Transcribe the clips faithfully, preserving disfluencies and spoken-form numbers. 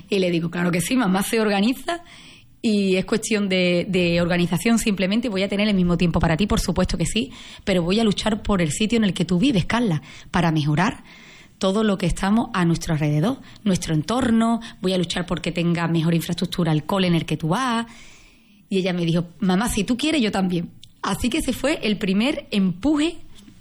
Y le digo, claro que sí, mamá se organiza y es cuestión de, de organización simplemente. Voy a tener el mismo tiempo para ti, por supuesto que sí, pero voy a luchar por el sitio en el que tú vives, Carla, para mejorar todo lo que estamos a nuestro alrededor, nuestro entorno. Voy a luchar porque tenga mejor infraestructura el cole en el que tú vas. Y ella me dijo, mamá, si tú quieres, yo también. Así que ese fue el primer empuje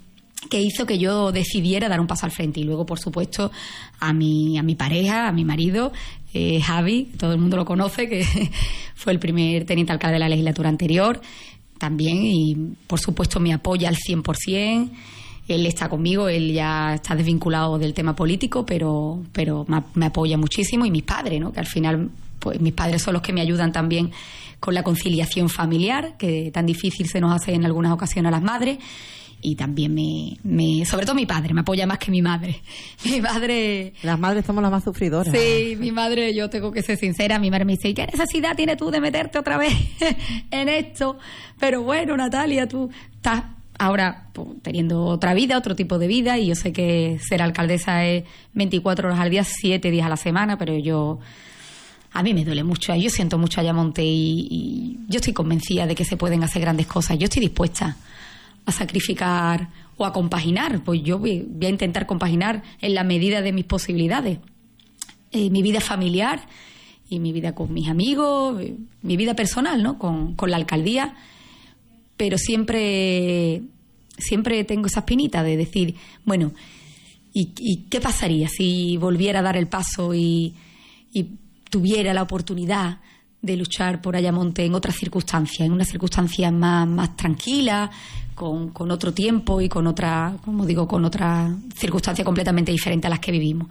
que hizo que yo decidiera dar un paso al frente. Y luego, por supuesto, a mi, a mi pareja, a mi marido, eh, Javi, todo el mundo lo conoce, que fue el primer teniente alcalde de la legislatura anterior, también, y por supuesto me apoya al cien por ciento. Él está conmigo, él ya está desvinculado del tema político, pero, pero me, me apoya muchísimo. Y mis padres, ¿no? Que al final, pues mis padres son los que me ayudan también con la conciliación familiar, que tan difícil se nos hace en algunas ocasiones a las madres. Y también me, me, sobre todo mi padre, me apoya más que mi madre. Mi madre... Las madres somos las más sufridoras. Sí, mi madre, yo tengo que ser sincera, mi madre me dice, ¿y qué necesidad tienes tú de meterte otra vez en esto? Pero bueno, Natalia, tú estás ahora pues, teniendo otra vida, otro tipo de vida, y yo sé que ser alcaldesa es veinticuatro horas al día, siete días a la semana, pero yo... A mí me duele mucho, yo siento mucho a Ayamonte y, y yo estoy convencida de que se pueden hacer grandes cosas. Yo estoy dispuesta a sacrificar o a compaginar, pues yo voy, voy a intentar compaginar en la medida de mis posibilidades eh, mi vida familiar y mi vida con mis amigos, eh, mi vida personal, ¿no? Con, con la alcaldía, pero siempre siempre tengo esa espinita de decir, bueno, ¿y, y qué pasaría si volviera a dar el paso y, y tuviera la oportunidad de luchar por Ayamonte en otras circunstancias, en unas circunstancias más, más tranquilas, con, con otro tiempo y con otra, como digo, con otra circunstancia completamente diferente a las que vivimos?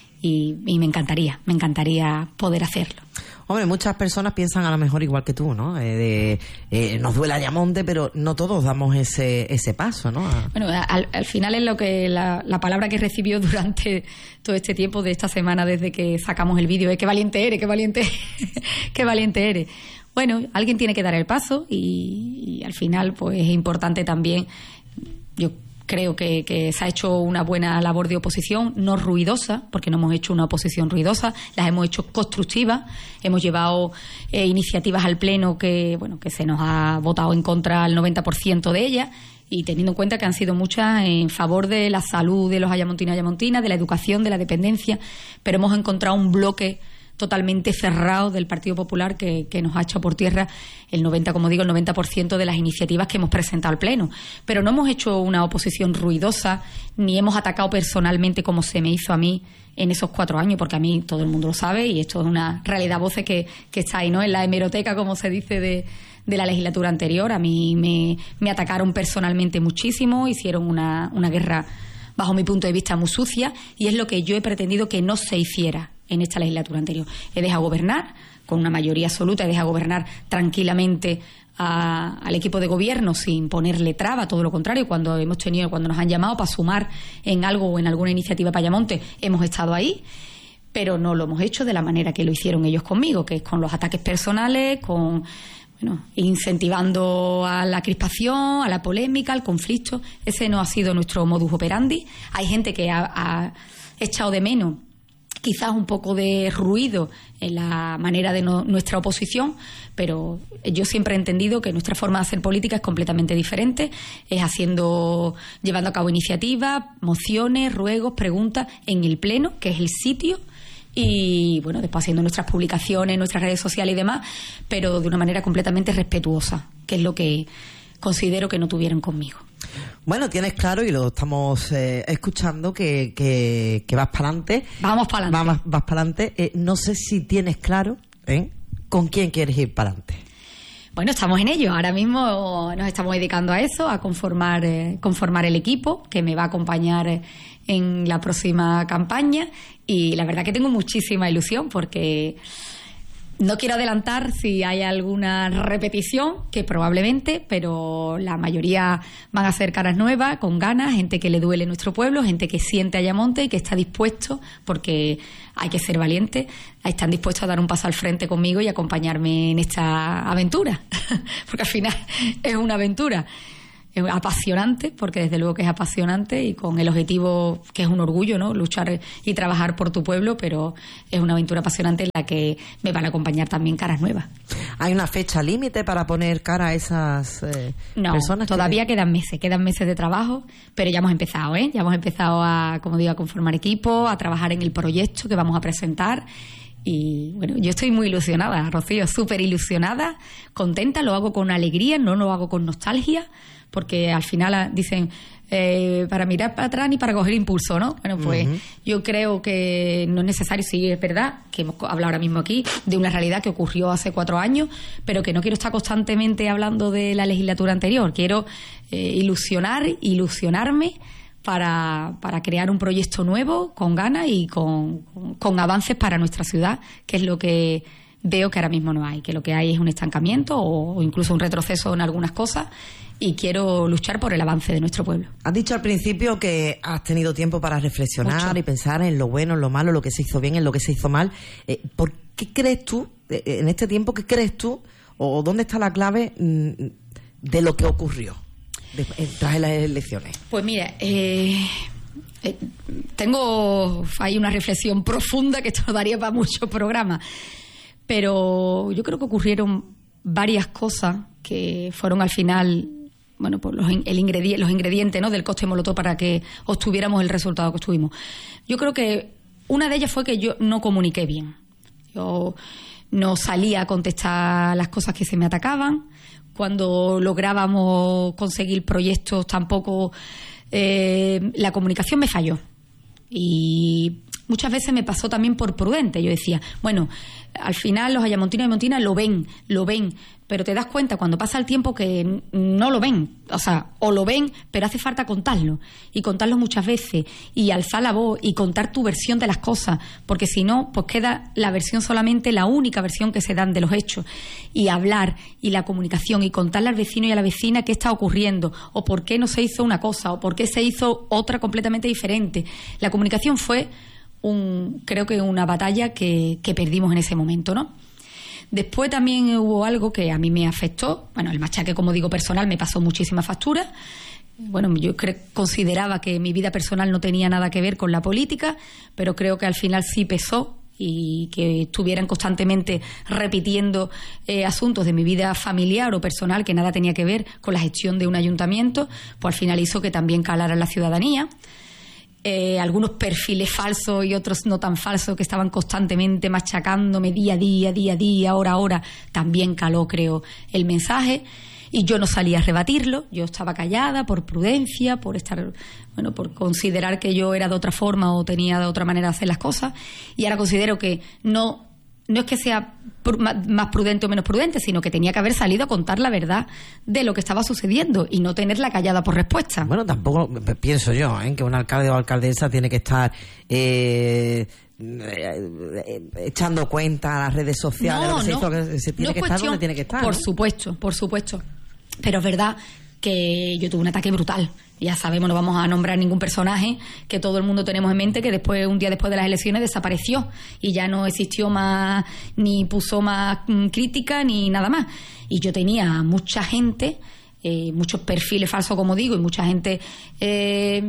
Y, y me encantaría, me encantaría poder hacerlo. Hombre, muchas personas piensan a lo mejor igual que tú, ¿no? Eh, de, eh, nos duele Ayamonte, pero no todos damos ese ese paso, ¿no? Bueno, al, al final es lo que la, la palabra que recibió durante todo este tiempo de esta semana desde que sacamos el vídeo es qué valiente eres, qué valiente qué valiente eres. Bueno, alguien tiene que dar el paso y, y al final pues es importante también, yo creo que, que se ha hecho una buena labor de oposición, no ruidosa, porque no hemos hecho una oposición ruidosa, las hemos hecho constructivas, hemos llevado eh, iniciativas al Pleno que, bueno, que se nos ha votado en contra el noventa por ciento de ellas, y teniendo en cuenta que han sido muchas en favor de la salud de los ayamontinos y ayamontinas, de la educación, de la dependencia, pero hemos encontrado un bloque totalmente cerrado del Partido Popular que, que nos ha echado por tierra el noventa, como digo, el noventa por ciento de las iniciativas que hemos presentado al Pleno. Pero no hemos hecho una oposición ruidosa, ni hemos atacado personalmente como se me hizo a mí en esos cuatro años, porque a mí todo el mundo lo sabe y esto es una realidad voces que, que está ahí, ¿no? En la hemeroteca, como se dice, de, de la legislatura anterior. A mí me, me atacaron personalmente muchísimo, hicieron una, una guerra, bajo mi punto de vista, muy sucia, y es lo que yo he pretendido que no se hiciera en esta legislatura anterior. He dejado gobernar con una mayoría absoluta, he dejado gobernar tranquilamente a, al equipo de gobierno sin ponerle traba, todo lo contrario. Cuando hemos tenido, cuando nos han llamado para sumar en algo o en alguna iniciativa para Ayamonte, hemos estado ahí, pero no lo hemos hecho de la manera que lo hicieron ellos conmigo, que es con los ataques personales, con bueno, incentivando a la crispación, a la polémica, al conflicto. Ese no ha sido nuestro modus operandi. Hay gente que ha, ha echado de menos quizás un poco de ruido en la manera de no, nuestra oposición, pero yo siempre he entendido que nuestra forma de hacer política es completamente diferente, es haciendo, llevando a cabo iniciativas, mociones, ruegos, preguntas en el Pleno, que es el sitio, y bueno, después haciendo nuestras publicaciones, nuestras redes sociales y demás, pero de una manera completamente respetuosa, que es lo que considero que no tuvieron conmigo. Bueno, tienes claro, y lo estamos eh, escuchando, que, que, que vas para adelante. Vamos para adelante. Vas, vas para adelante. Eh, no sé si tienes claro ¿eh? con quién quieres ir para adelante. Bueno, estamos en ello. Ahora mismo nos estamos dedicando a eso, a conformar, eh, conformar el equipo que me va a acompañar eh, en la próxima campaña. Y la verdad que tengo muchísima ilusión porque no quiero adelantar si hay alguna repetición, que probablemente, pero la mayoría van a ser caras nuevas, con ganas, gente que le duele nuestro pueblo, gente que siente Ayamonte y que está dispuesto, porque hay que ser valiente, están dispuestos a dar un paso al frente conmigo y acompañarme en esta aventura, porque al final es una aventura. es apasionante, porque desde luego que es apasionante y con el objetivo que es un orgullo, ¿no? Luchar y trabajar por tu pueblo, pero es una aventura apasionante en la que me van a acompañar también caras nuevas. ¿Hay una fecha límite para poner cara a esas eh, no, personas? No, todavía que... quedan meses, quedan meses de trabajo, pero ya hemos empezado, ¿eh? Ya hemos empezado a, como digo, a conformar equipo, a trabajar en el proyecto que vamos a presentar. Y bueno, yo estoy muy ilusionada, Rocío, súper ilusionada, contenta, lo hago con alegría, no lo hago con nostalgia, porque al final dicen eh, para mirar para atrás ni para coger impulso, ¿no? Bueno, pues uh-huh. yo creo que no es necesario, sí, es verdad, que hemos hablado ahora mismo aquí de una realidad que ocurrió hace cuatro años, pero que no quiero estar constantemente hablando de la legislatura anterior, quiero eh, ilusionar, ilusionarme, Para, para crear un proyecto nuevo, con ganas y con, con, con avances para nuestra ciudad, que es lo que veo que ahora mismo no hay, que lo que hay es un estancamiento o, o incluso un retroceso en algunas cosas, y quiero luchar por el avance de nuestro pueblo. Has dicho al principio que has tenido tiempo para reflexionar Mucho. y pensar en lo bueno, en lo malo, en lo que se hizo bien, en lo que se hizo mal. Eh, ¿Por qué crees tú, eh, en este tiempo, qué crees tú, o dónde está la clave mm, de lo que ocurrió tras las elecciones? Pues mira, eh, eh, tengo ahí una reflexión profunda que esto daría para muchos programas, pero yo creo que ocurrieron varias cosas que fueron al final, bueno, pues los, el ingrediente, los ingredientes, ¿no?, del cóctel molotov para que obtuviéramos el resultado que obtuvimos. Yo creo que una de ellas fue que yo no comuniqué bien. Yo no salía a contestar las cosas que se me atacaban. Cuando lográbamos conseguir proyectos tampoco eh, la comunicación me falló, y muchas veces me pasó también por prudente. Yo decía, bueno, al final los ayamontinos y montinas lo ven, lo ven, pero te das cuenta cuando pasa el tiempo que no lo ven, o sea, o lo ven, pero hace falta contarlo, y contarlo muchas veces, y alzar la voz y contar tu versión de las cosas, porque si no, pues queda la versión solamente, la única versión que se dan de los hechos, y hablar, y la comunicación, y contarle al vecino y a la vecina qué está ocurriendo, o por qué no se hizo una cosa, o por qué se hizo otra completamente diferente. La comunicación fue un, creo que una batalla que, que perdimos en ese momento, ¿no? Después también hubo algo que a mí me afectó. Bueno, el machaque, como digo, personal, me pasó muchísimas facturas. Bueno, yo cre- consideraba que mi vida personal no tenía nada que ver con la política, pero creo que al final sí pesó, y que estuvieran constantemente repitiendo eh, asuntos de mi vida familiar o personal que nada tenía que ver con la gestión de un ayuntamiento, pues al final hizo que también calara en la ciudadanía. Eh, algunos perfiles falsos y otros no tan falsos que estaban constantemente machacándome día a día, día a día, hora a hora, también caló, creo, el mensaje, y yo no salía a rebatirlo. Yo estaba callada por prudencia, por estar, bueno, por considerar que yo era de otra forma o tenía de otra manera de hacer las cosas, y ahora considero que no no es que sea más prudente o menos prudente, sino que tenía que haber salido a contar la verdad de lo que estaba sucediendo y no tenerla callada por respuesta. Bueno, tampoco pienso yo ¿eh? que un alcalde o alcaldesa tiene que estar eh, echando cuenta a las redes sociales, no, lo que se no, hizo, que se tiene no que cuestión, estar donde tiene que estar. Por ¿no? supuesto, por supuesto. Pero es verdad que yo tuve un ataque brutal. Ya sabemos, no vamos a nombrar ningún personaje que todo el mundo tenemos en mente, que después, un día después de las elecciones, desapareció y ya no existió más, ni puso más mm, crítica ni nada más. Y yo tenía mucha gente, eh, muchos perfiles falsos, como digo, y mucha gente, eh,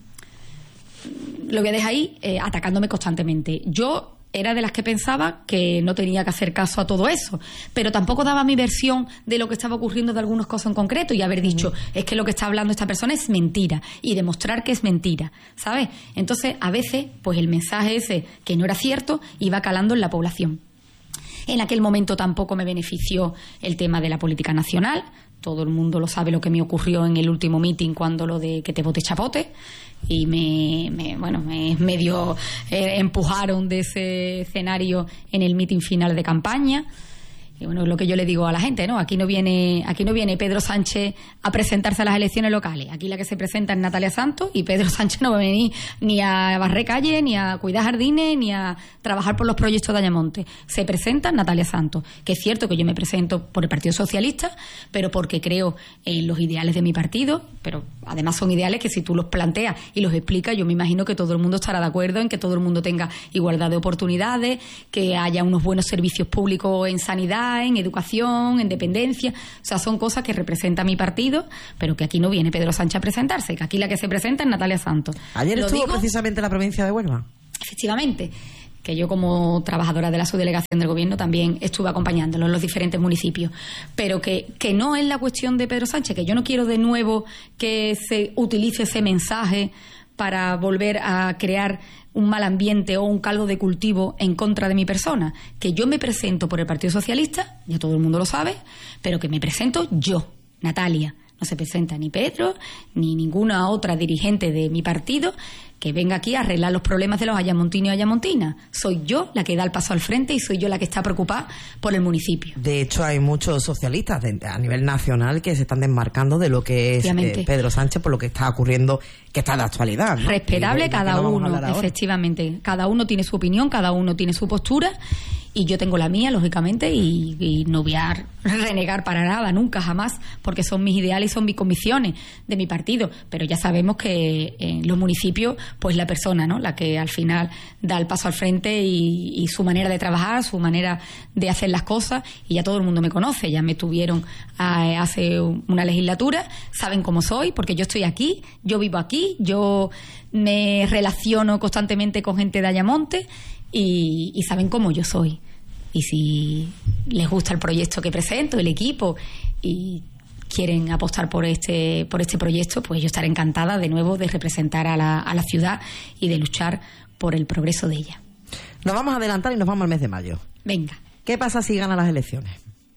lo voy a dejar ahí, eh, atacándome constantemente. Yo era de las que pensaba que no tenía que hacer caso a todo eso, pero tampoco daba mi versión de lo que estaba ocurriendo, de algunas cosas en concreto, y haber dicho, es que lo que está hablando esta persona es mentira, y demostrar que es mentira, ¿sabes? Entonces, a veces, pues el mensaje ese, que no era cierto, iba calando en la población. En aquel momento tampoco me benefició el tema de la política nacional. Todo el mundo lo sabe lo que me ocurrió en el último meeting, cuando lo de que te vote chapote, y me, me bueno me medio eh, empujaron de ese escenario en el meeting final de campaña. Y bueno, es lo que yo le digo a la gente, ¿no? Aquí no viene, aquí no viene Pedro Sánchez a presentarse a las elecciones locales. Aquí la que se presenta es Natalia Santos, y Pedro Sánchez no va a venir ni a barrer calle, ni a cuidar jardines, ni a trabajar por los proyectos de Ayamonte. Se presenta Natalia Santos, que es cierto que yo me presento por el Partido Socialista, pero porque creo en los ideales de mi partido, pero además son ideales que si tú los planteas y los explicas, yo me imagino que todo el mundo estará de acuerdo en que todo el mundo tenga igualdad de oportunidades, que haya unos buenos servicios públicos en sanidad, igualdad, en educación, en dependencia. O sea, son cosas que representa mi partido, pero que aquí no viene Pedro Sánchez a presentarse, que aquí la que se presenta es Natalia Santos. Ayer Lo estuvo digo, precisamente en la provincia de Huelva. Efectivamente, que yo como trabajadora de la subdelegación del Gobierno también estuve acompañándolo en los diferentes municipios, pero que, que no es la cuestión de Pedro Sánchez, que yo no quiero de nuevo que se utilice ese mensaje para volver a crear un mal ambiente o un caldo de cultivo en contra de mi persona, que yo me presento por el Partido Socialista, ya todo el mundo lo sabe, pero que me presento yo, Natalia. No se presenta ni Pedro ni ninguna otra dirigente de mi partido que venga aquí a arreglar los problemas de los ayamontinos y ayamontinas. Soy yo la que da el paso al frente y soy yo la que está preocupada por el municipio. De hecho, hay muchos socialistas de, a nivel nacional que se están desmarcando de lo que es eh, Pedro Sánchez por lo que está ocurriendo, que está de actualidad, ¿no? Respetable cada uno, efectivamente. Cada uno tiene su opinión, cada uno tiene su postura. Y yo tengo la mía, lógicamente, y, y no voy a renegar para nada, nunca, jamás, porque son mis ideales y son mis convicciones de mi partido. Pero ya sabemos que en los municipios, pues la persona, ¿no?, la que al final da el paso al frente y, y su manera de trabajar, su manera de hacer las cosas, y ya todo el mundo me conoce, ya me tuvieron a, hace una legislatura, saben cómo soy, porque yo estoy aquí, yo vivo aquí, yo me relaciono constantemente con gente de Ayamonte y, y saben cómo yo soy. Y si les gusta el proyecto que presento, el equipo, y quieren apostar por este por este proyecto, pues yo estaré encantada de nuevo de representar a la, a la ciudad y de luchar por el progreso de ella. Nos vamos a adelantar y nos vamos al mes de mayo. Venga. ¿Qué pasa si gana las elecciones?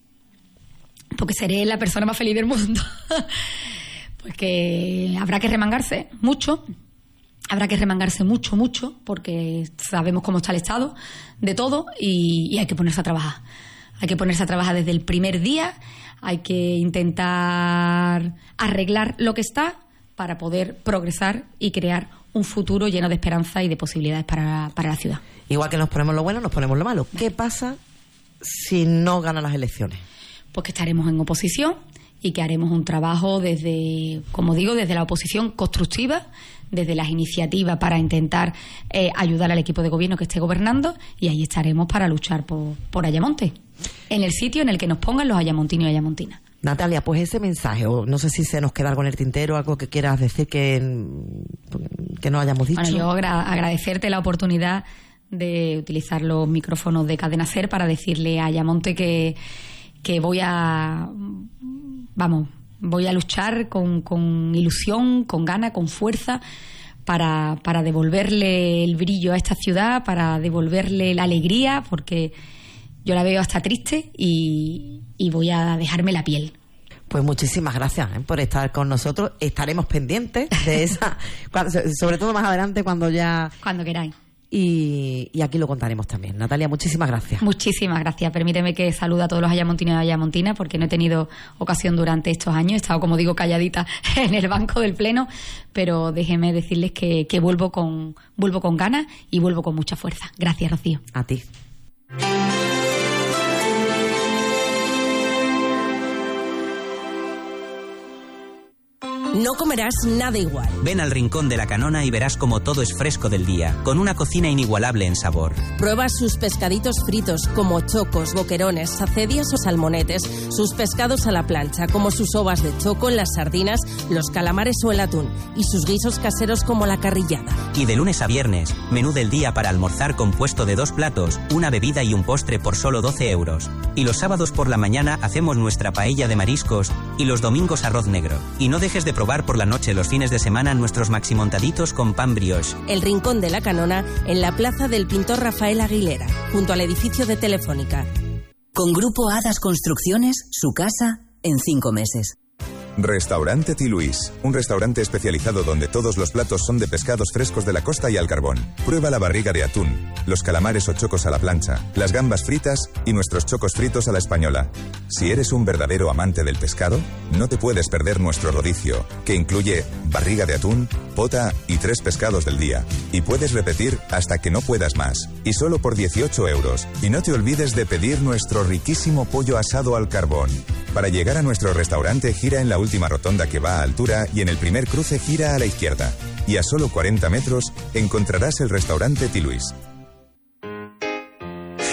Porque seré la persona más feliz del mundo. Pues que habrá que remangarse mucho. Habrá que remangarse mucho, mucho, porque sabemos cómo está el estado de todo y, y hay que ponerse a trabajar. Hay que ponerse a trabajar desde el primer día, hay que intentar arreglar lo que está para poder progresar y crear un futuro lleno de esperanza y de posibilidades para, para la ciudad. Igual que nos ponemos lo bueno, nos ponemos lo malo. ¿Qué pasa si no ganan las elecciones? Pues que estaremos en oposición y que haremos un trabajo desde, como digo, desde la oposición constructiva, desde las iniciativas para intentar eh, ayudar al equipo de gobierno que esté gobernando, y ahí estaremos para luchar por, por Ayamonte, en el sitio en el que nos pongan los ayamontinos y ayamontinas. Natalia, pues ese mensaje, o no sé si se nos queda algo en el tintero, algo que quieras decir que, que no hayamos dicho. Bueno, yo agra- agradecerte la oportunidad de utilizar los micrófonos de Cadena SER para decirle a Ayamonte que, que voy a... vamos... Voy a luchar con, con ilusión, con gana, con fuerza para, para devolverle el brillo a esta ciudad, para devolverle la alegría, porque yo la veo hasta triste y, y voy a dejarme la piel. Pues muchísimas gracias ¿eh? por estar con nosotros. Estaremos pendientes de esa, cuando, sobre todo más adelante cuando ya... Cuando queráis. Y, y aquí lo contaremos también. Natalia, muchísimas gracias. Muchísimas gracias. Permíteme que salude a todos los ayamontinos y ayamontinas, porque no he tenido ocasión durante estos años. He estado, como digo, calladita en el banco del Pleno, pero déjenme decirles que, que vuelvo con vuelvo con ganas y vuelvo con mucha fuerza. Gracias, Rocío. A ti. No comerás nada igual. Ven al Rincón de la Canona y verás como todo es fresco del día, con una cocina inigualable en sabor. Prueba sus pescaditos fritos, como chocos, boquerones, sacedias o salmonetes, sus pescados a la plancha, como sus ovas de choco, las sardinas, los calamares o el atún, y sus guisos caseros como la carrillada. Y de lunes a viernes, menú del día para almorzar compuesto de dos platos, una bebida y un postre por solo doce euros. Y los sábados por la mañana hacemos nuestra paella de mariscos y los domingos arroz negro. Y no dejes de probar por la noche los fines de semana nuestros maximontaditos con pan brioche. El Rincón de la Canona, en la plaza del pintor Rafael Aguilera, junto al edificio de Telefónica. Con Grupo Hadas Construcciones, su casa en cinco meses. Restaurante Ti Luis, un restaurante especializado donde todos los platos son de pescados frescos de la costa y al carbón. Prueba la barriga de atún, los calamares o chocos a la plancha, las gambas fritas y nuestros chocos fritos a la española. Si eres un verdadero amante del pescado, no te puedes perder nuestro rodicio, que incluye barriga de atún, pota y tres pescados del día. Y puedes repetir hasta que no puedas más. Y solo por dieciocho euros. Y no te olvides de pedir nuestro riquísimo pollo asado al carbón. Para llegar a nuestro restaurante, gira en la última rotonda que va a altura y en el primer cruce gira a la izquierda. Y a solo cuarenta metros encontrarás el restaurante Ti Luis.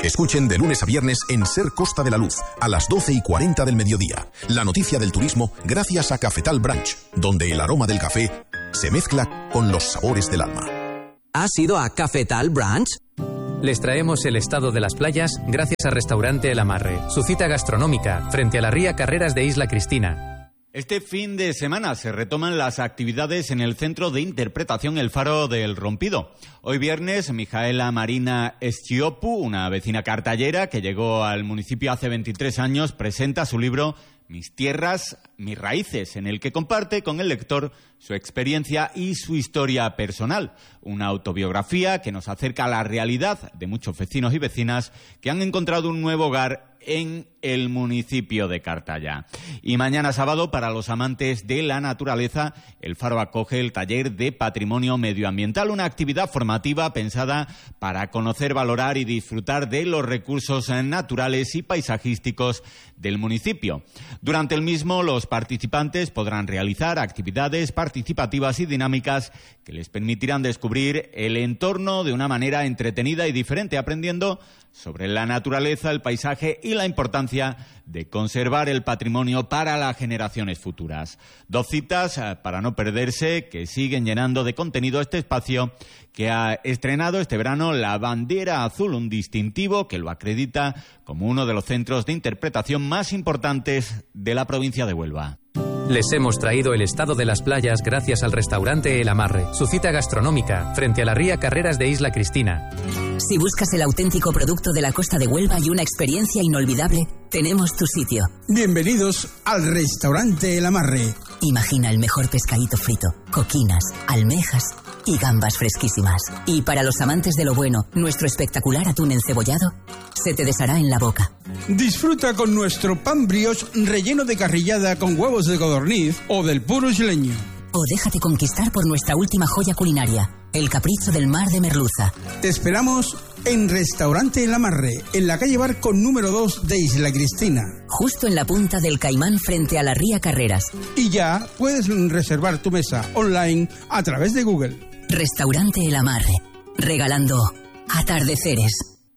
Escuchen de lunes a viernes en Ser Costa de la Luz, a las doce y cuarenta del mediodía. La noticia del turismo gracias a Cafetal Branch, donde el aroma del café se mezcla con los sabores del alma. ¿Has ido a Cafetal Branch? Les traemos el estado de las playas gracias a Restaurante El Amarre, su cita gastronómica frente a la ría Carreras de Isla Cristina. Este fin de semana se retoman las actividades en el Centro de Interpretación El Faro del Rompido. Hoy viernes, Mijaela Marina Estiopu, una vecina cartallera que llegó al municipio hace veintitrés años, presenta su libro Mis tierras, mis raíces, en el que comparte con el lector su experiencia y su historia personal. Una autobiografía que nos acerca a la realidad de muchos vecinos y vecinas que han encontrado un nuevo hogar en el municipio de Cartaya. Y mañana sábado, para los amantes de la naturaleza, el Faro acoge el taller de Patrimonio Medioambiental, una actividad formativa pensada para conocer, valorar y disfrutar de los recursos naturales y paisajísticos del municipio. Durante el mismo, los participantes podrán realizar actividades participativas y dinámicas que les permitirán descubrir el entorno de una manera entretenida y diferente, aprendiendo sobre la naturaleza, el paisaje y la importancia de conservar el patrimonio para las generaciones futuras. Dos citas para no perderse, que siguen llenando de contenido este espacio que ha estrenado este verano la Bandera Azul, un distintivo que lo acredita como uno de los centros de interpretación más importantes de la provincia de Huelva. Les hemos traído el estado de las playas gracias al Restaurante El Amarre, su cita gastronómica frente a la ría Carreras de Isla Cristina. Si buscas el auténtico producto de la costa de Huelva y una experiencia inolvidable, tenemos tu sitio. Bienvenidos al Restaurante El Amarre. Imagina el mejor pescadito frito, coquinas, almejas y gambas fresquísimas. Y para los amantes de lo bueno, nuestro espectacular atún encebollado se te deshará en la boca. Disfruta con nuestro pan brioche relleno de carrillada con huevos de codorniz o del puro isleño. O déjate conquistar por nuestra última joya culinaria, el capricho del mar de merluza. Te esperamos en Restaurante El Amarre, en la calle Barco número dos de Isla Cristina. Justo en la punta del Caimán frente a la ría Carreras. Y ya puedes reservar tu mesa online a través de Google. Restaurante El Amarre, regalando atardeceres.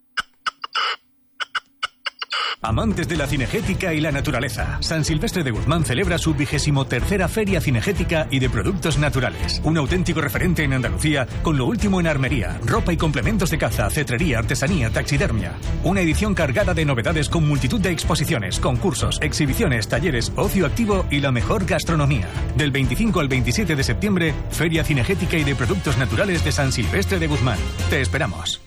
Amantes de la cinegética y la naturaleza, San Silvestre de Guzmán celebra su vigésimo tercera Feria Cinegética y de Productos Naturales. Un auténtico referente en Andalucía con lo último en armería, ropa y complementos de caza, cetrería, artesanía, taxidermia. Una edición cargada de novedades con multitud de exposiciones, concursos, exhibiciones, talleres, ocio activo y la mejor gastronomía. Del veinticinco al veintisiete de septiembre, Feria Cinegética y de Productos Naturales de San Silvestre de Guzmán. Te esperamos.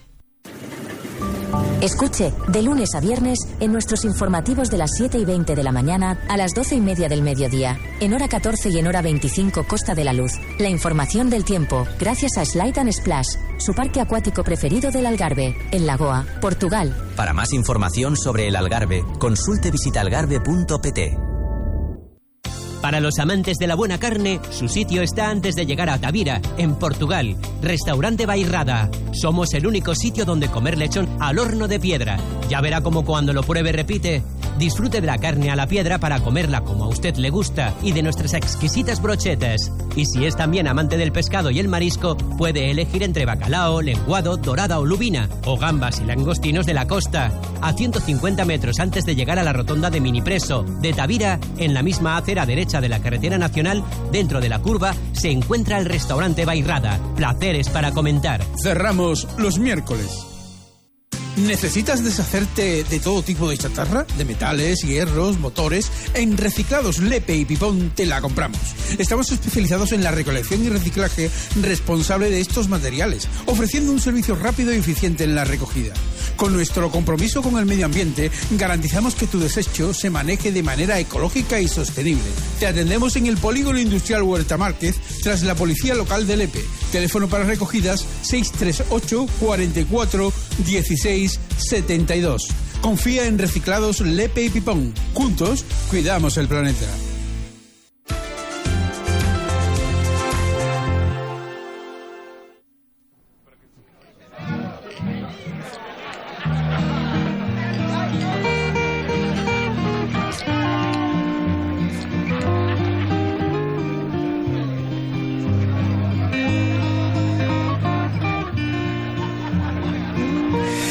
Escuche, de lunes a viernes, en nuestros informativos de las siete y veinte de la mañana a las doce y media del mediodía, en hora catorce y en hora veinticinco Costa de la Luz, la información del tiempo, gracias a Slide and Splash, su parque acuático preferido del Algarve, en Lagoa, Portugal. Para más información sobre el Algarve, consulte visitalgarve punto pt. Para los amantes de la buena carne, su sitio está antes de llegar a Tavira, en Portugal. Restaurante Bairrada. Somos el único sitio donde comer lechón al horno de piedra. Ya verá cómo cuando lo pruebe repite. Disfrute de la carne a la piedra para comerla como a usted le gusta y de nuestras exquisitas brochetas. Y si es también amante del pescado y el marisco, puede elegir entre bacalao, lenguado, dorada o lubina, o gambas y langostinos de la costa. A ciento cincuenta metros antes de llegar a la rotonda de Minipreso, de Tavira, en la misma acera derecha de la carretera nacional, dentro de la curva, se encuentra el Restaurante Bairrada. Placeres para comentar. Cerramos los miércoles. ¿Necesitas deshacerte de todo tipo de chatarra? De metales, hierros, motores. En Reciclados Lepe y Pipón te la compramos. Estamos especializados en la recolección y reciclaje responsable de estos materiales, ofreciendo un servicio rápido y eficiente en la recogida. Con nuestro compromiso con el medio ambiente, garantizamos que tu desecho se maneje de manera ecológica y sostenible. Te atendemos en el Polígono Industrial Huerta Márquez, tras la Policía Local de Lepe. Teléfono para recogidas seis tres ocho, cuarenta y cuatro, dieciséis setenta y dos. Confía en Reciclados Lepe y Pipón. Juntos, cuidamos el planeta.